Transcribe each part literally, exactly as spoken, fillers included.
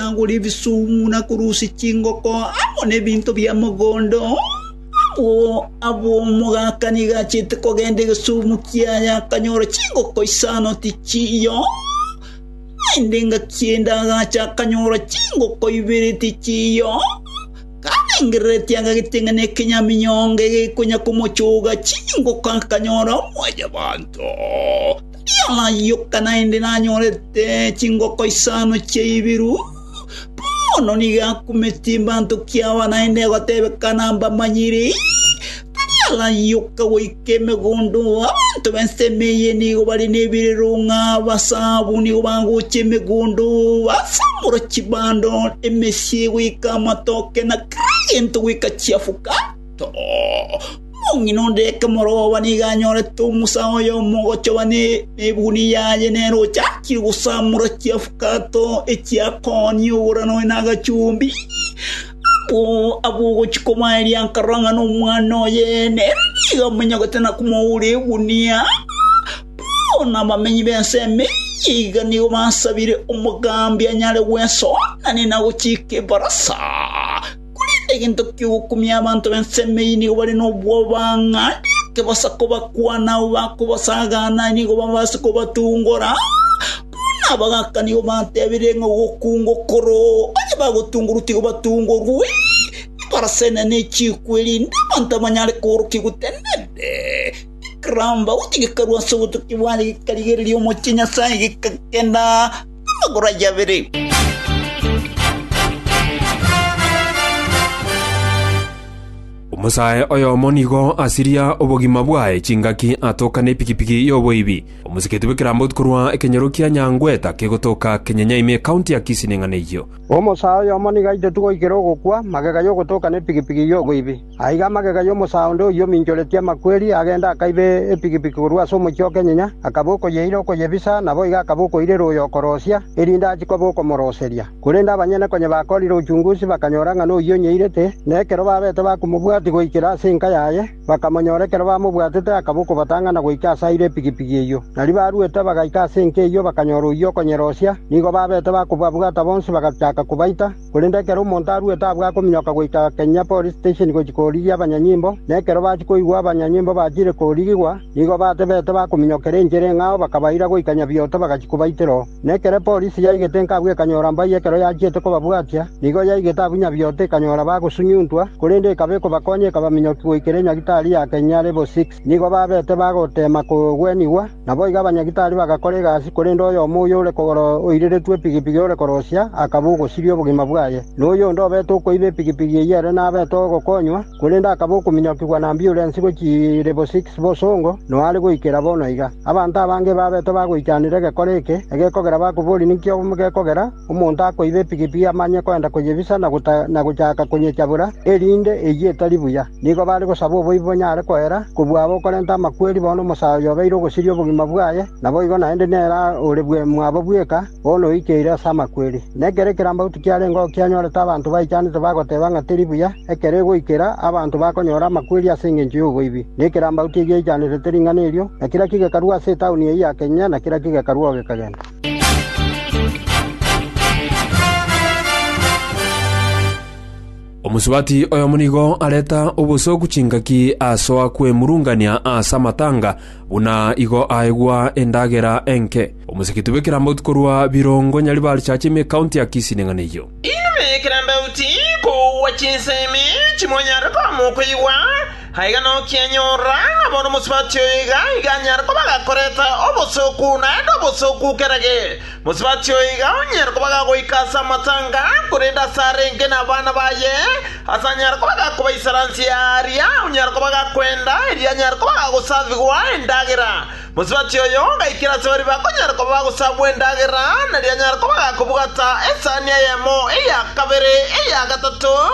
kurangura ibisumu na kurusi chingoko amo nebintu bya mugondo abo abo mugakani gachite kogende gisumu kyaya kanyoro chingoko isano tichiyo indenga kienda gacha kanyoro chingoko ibiri tichiyo kanengere tianga gitengane kenya minyonge kunya kumochuga chingoko kanyoro moja bantu yala yokana ende nanyorete chingoko isano cheibiru pono niga kumetimba ntukiawa naende gatebe kanamba manyiri yala yoka wike megondo abantu bensemeye nigo bali nebirunga basabu nigo banguche megondo basamuro chibando emesie wika matoke na krento wika chiafuka to Nginonde kemoro wani ganyore tu musao yo mogocho wani ebuni ya yenero chaki usamura chiafukato echia koni urano inaga chumbi abu abu chikoma ili ankaranga no mwano yene niga mnyagotena kumouri unia na bamenyi benseme yiga nigo masabire umugambi anyale wenso nani nago chike barasa Egin Tokyo kumia bantu benseme ni wali no bwobanga ke basakoba kwana ubakuba sagana ni go basakoba tungora buna bagaka ni obante birengo gokungo koro aje bagotunguru tigo batungo ruwi para sena ne chikweli ndabanta manyale koro kigutenede kramba utige karwa sobuto kiwali kaligeri yo mochinya sai kenda agora javere Umusae oyo monigo asiria obogima bwae chingaki atoka ne pikipiki yo boibi omusikete bekirambo kurwa ekenyero kya Nyangweta kegotoka Kenyanyaime county ya Kisinengane iyo Umusae oyo moniga ite tugo ikero gokwa magega yo gotoka ne pikipiki yo boibi aiga magega yo musae ndo yo minjoletia makweli agenda akaibe epikipiki kurwa somo kyo Kenya akaboko yeiro ko yebisa nabo iga akaboko irero yo korosia irinda chikoboko moroseria kurenda abanyene konye bakoriro uchunguzi bakanyoranga no yo nyeirete nekero babete bakumubwa goikira sinka yaye bakamonyorekera bamubwatete akabuko batanga na goika saire pikipiki iyo nali baruete bagaika sinke iyo bakanyoro iyo konyerosia nigo babete bakubabwata bonse bagachaka kubaita kurindekera umuntu aruete abwa kominyoka goika Kenya police station gojikori abanyanyimbo nekero bachikoigwa abanyanyimbo bajire korigwa nigo batebete bakominyokera njere ngao bakabaira goikanya bioto bagachikubaitero nekere police yaigete nkabwe kanyora mbaye kero yajete ko babwatia nigo yaigete abunya biote kanyora bagusunyuntwa kurinde kabeko bakonye kabaminyoki goikere nyagitari ya Kenya level six nigo babete bagotema kugweniwa nabo igabanyagitari bagakore gasi kurinde oyo muyo ure kogoro oirire twe pikipiki ure korosia akabugo sirio bugima bwaye noyo ndo beto ko ibe pikipiki yere na beto gokonywa kurinde akabugo minyoki gwa ambulance go chi level six bosongo no ari goikera bono iga abantu abange babeto bagoikanire gekoreke egekogera bakuburi nikyo mugekogera umuntu akoibe pikipiki amanye kwenda kuyebisa na guta na guchaka kunyechabura erinde eyeta libuya nigo bari gosabo boibonyare kwera kubwabo korenta makweli bono musayo beiro gosirio bugima bwaye nabo igo naende nera urebwe mwabo bweka bono ikeira sama kweli negere kiramba utikyare ngo kyanyore tabantu baicane tabagoteba ngatiri buya ekere goikera abantu bakonyora makweli asinge njugo ibi nekiramba utigiye cyane teringanirio na kira kige karua se town ya Kenya na kira kige karua gekagenda Omusubati oyo munigo aleta obusoku chingaki asoa kwe murungania asa matanga buna igo aegwa endagera enke omusikiti bekirambo tukorwa birongo nyali bali chachime county ya Kisinengane iyo ime kirambo uti ko wachinsemi chimonyara kwa mukwiwa haiga no kianyora abono musubati oiga iganyara ko bagakoreta obusoku na obusoku kerage musubati oiga onyera ko bagagoikasa matanga kurenda sarenge na bana baye asanyara ko bagakuba isaransi aria onyera ko bagakwenda iria nyara ko bagusavigwa endagera musubati oyo ngaikira sori bakonyera ko bagusabwa endagera na ria nyara ko bagakubugata esania yemo eya kabere eya gatatu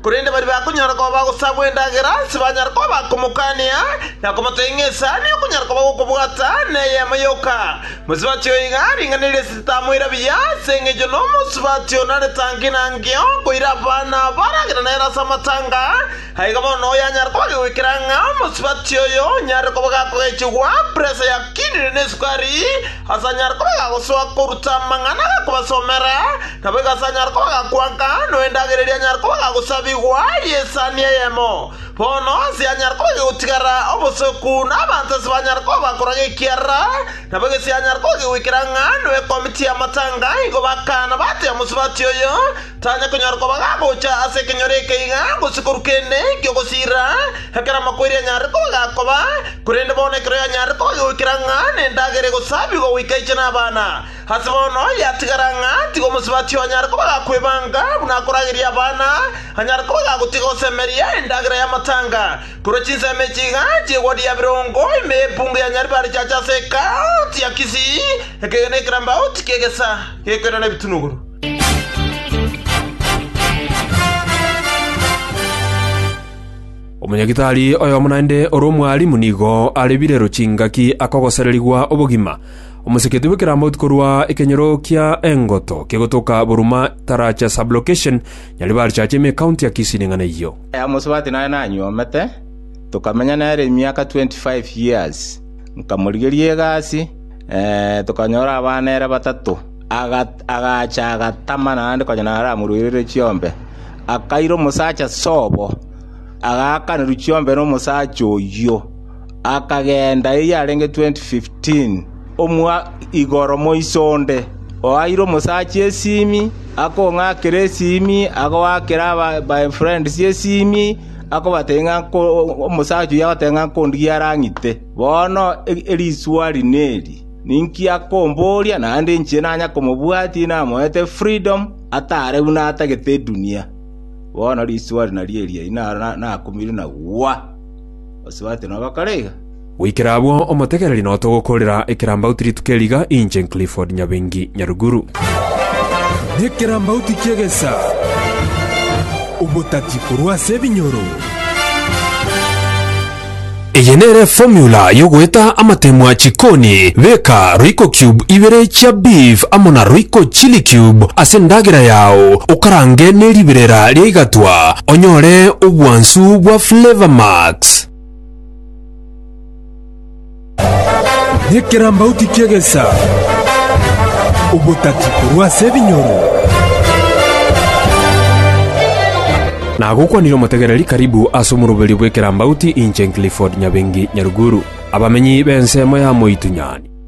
kurinde bari bakunyara ko bagusabwe ndagera sibanyara ko bakumukania na kumutengesa ni kunyara ko bagukubwata neye mayoka musibatyo ingari nganire sitamuira biya sengejo no musibatyo nare tangina ngyo kuira bana baragira nera samatanga haiga bono yanyara ko bagwikiranga musibatyo yo nyara ko bagakwechwa presa ya kidney ne sukari asanyara ko baguswa kuruta mangana ko basomera tabega sanyara ko bagakwanka no endagereria nyara ko bagusabigwa yesani yemo pono si anyara ko gutigara obusoku nabantu sibanyara ko bakorage kiara tabega si anyara ko gwikiranga no komiti ya matanga igo bakana bate ya musibati yo tanya kunyara ko bagagocha ase kinyoreke inga gusikurukene kyo gusira hakara makwiri anyara ko gakoba kurende bone kro anyara ko gwikiranga nendagere gusabigo wikaichana bana hasibono yatigaranga tigo musibati anyara ko bagakwebanga bunakoragiria bana anyara ko bagutigo semeria endagere ya matanga kurochize mechiga chegwadi ya birongo imebunga ya nyari bari chacha seka tia kisi ekene kramba utikegesa ekene na bitunuguru omunyagitari oyo munande oromwali munigo alebire ruchingaki akogosererigwa obogima omuseketu bwekera korwa ikenyero kia engoto kegotoka buruma taracha sublocation nyali bari chache me county ya Kisii ngana iyo ya musubati na nanyomete tukamenya nare miaka twenty-five years nkamurigerie gasi eh tukanyora abana era batatu aga agacha agatama nande konyana aramurwirire chiombe akairo musacha sobo agakana ruchiombe no musacha oyo akagenda iyarenge twenty fifteen omwa igoro moisonde oairo musachi esimi ako ngakire esimi ako wakira by friends esimi ako batenga ko musachi yatenga kondiya rangite bono eliswali neli ninki akomboria na ande nchena kumubwati na moete freedom atare una atagete dunia bono liswali na lielia ina na kumiri na wa oswate no bakarega wikirabwo omotegereri no togokorera ikirambauti tukeliga inje Clifford Nyabengi Nyaruguru nikirambauti kiegesa ubutati kurwa sebinyoro Eyenere formula yogweta amatemwa chikoni beka Royco Cube ibere cha beef amona Royco Chili Cube asendagira yao ukarange neliberera ligatwa onyore ubwansu bwa Flavor Max nikirambauti kiegesa ubutati kurwa sebinyoro na gukwanira mutegereri karibu asumurubeli bwekirambauti inje Clifford Nyabengi Nyaruguru abamenyi bensemo ya moitunyani